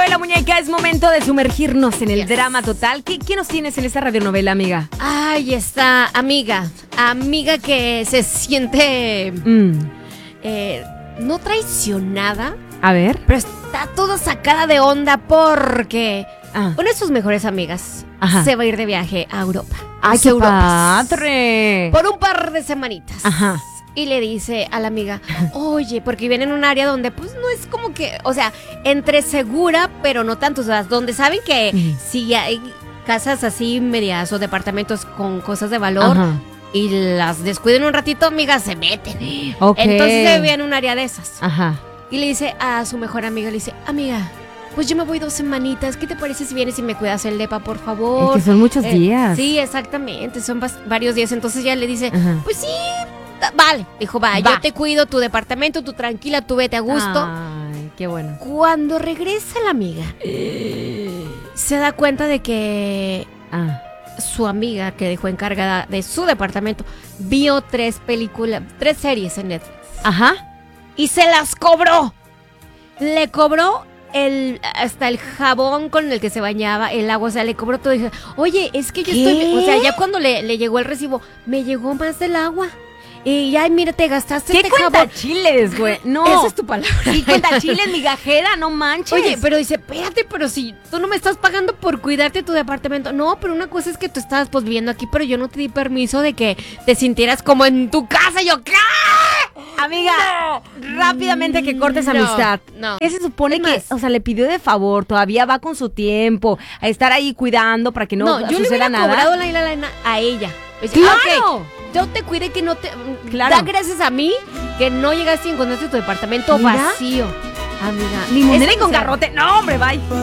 radionovela, muñeca, es momento de sumergirnos en el drama total. ¿Qué nos tienes en esta radionovela, amiga? Ay, está amiga que se siente no traicionada, A ver. pero está toda sacada de onda porque una de sus mejores amigas se va a ir de viaje a Europa. ¡Ay, qué padre! Por un par de semanitas. Ajá. Y le dice a la amiga, oye, porque viene en un área donde pues no es como que, o sea, entre segura, pero no tanto, o sea, donde saben que si hay casas así medias o departamentos con cosas de valor y las descuiden un ratito, amigas, se meten. Okay. Entonces se ve en un área de esas. Ajá. Y le dice a su mejor amiga, le dice, amiga, pues yo me voy 2 semanitas, ¿qué te parece si vienes y me cuidas el depa, por favor? Es que son muchos días. Sí, exactamente, son varios días. Entonces ya le dice, pues sí, vale. Dijo, va, yo te cuido tu departamento, tú tranquila, tú vete a gusto. Ay, qué bueno. Cuando regresa la amiga, se da cuenta de que su amiga que dejó encargada de su departamento vio 3 series en Netflix. Ajá. Y se las cobró. Le cobró hasta el jabón con el que se bañaba, el agua, o sea, le cobró todo. Y dije, oye, es que yo estoy, o sea, ya cuando le llegó el recibo, me llegó más del agua. Y ya, mira, te gastaste ¿Qué este jabón. cuentachiles, güey? No. Esa es tu palabra. Sí, cuentachiles, migajera, no manches. Oye, pero dice, espérate, pero si tú no me estás pagando por cuidarte tu departamento. No, pero una cosa es que tú estabas pues viviendo aquí, pero yo no te di permiso de que te sintieras como en tu casa. Yo, ¿qué? Amiga, rápidamente que cortes amistad. No. ¿Qué se supone Es que, más, o sea, le pidió de favor, todavía va con su tiempo, a estar ahí cuidando para que no yo le suceda hubiera nada? cobrado la lana a ella. Dice, ¡Claro! ok, yo te cuide que no te... Claro. Da gracias a mí que no llegaste y encontraste tu departamento Mira. vacío. Amiga. Limonera y es con sincero. garrote. No, hombre, bye.